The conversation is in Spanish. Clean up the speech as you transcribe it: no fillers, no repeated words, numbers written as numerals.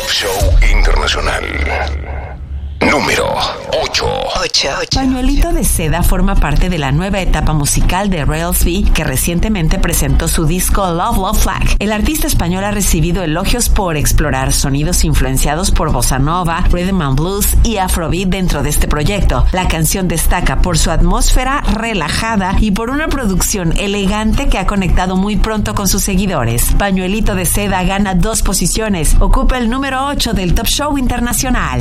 Top Show Internacional. Número 8. Pañuelito de Seda forma parte de la nueva etapa musical de Rails V, que recientemente presentó su disco Love Love Flag. El artista español ha recibido elogios por explorar sonidos influenciados por bossa nova, rhythm and blues y afrobeat dentro de este proyecto. La canción destaca por su atmósfera relajada y por una producción elegante que ha conectado muy pronto con sus seguidores. Pañuelito de Seda gana 2 posiciones, ocupa el número 8 del Top Show Internacional.